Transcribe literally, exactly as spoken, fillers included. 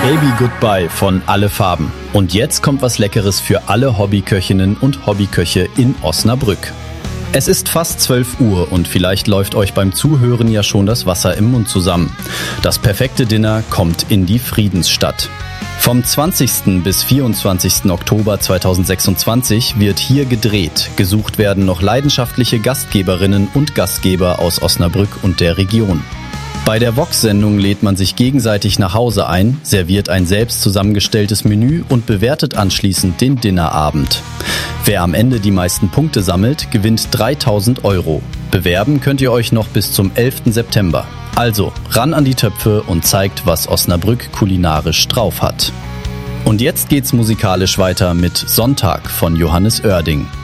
Baby Goodbye von Alle Farben. Und jetzt kommt was Leckeres für alle Hobbyköchinnen und Hobbyköche in Osnabrück. Es ist fast zwölf Uhr und vielleicht läuft euch beim Zuhören ja schon das Wasser im Mund zusammen. Das perfekte Dinner kommt in die Friedensstadt. Vom zwanzigsten bis vierundzwanzigsten Oktober zweitausendsechsundzwanzig wird hier gedreht. Gesucht werden noch leidenschaftliche Gastgeberinnen und Gastgeber aus Osnabrück und der Region. Bei der Vox-Sendung lädt man sich gegenseitig nach Hause ein, serviert ein selbst zusammengestelltes Menü und bewertet anschließend den Dinnerabend. Wer am Ende die meisten Punkte sammelt, gewinnt dreitausend Euro. Bewerben könnt ihr euch noch bis zum elften September. Also, ran an die Töpfe und zeigt, was Osnabrück kulinarisch drauf hat. Und jetzt geht's musikalisch weiter mit Sonntag von Johannes Oerding.